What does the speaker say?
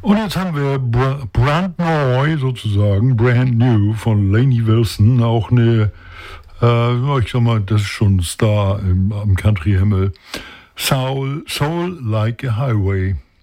Und jetzt haben wir brandneu sozusagen, brand new von Lainey Wilson, auch eine, ich sag mal, das ist schon ein Star am Country-Himmel. Soul Like a Highway.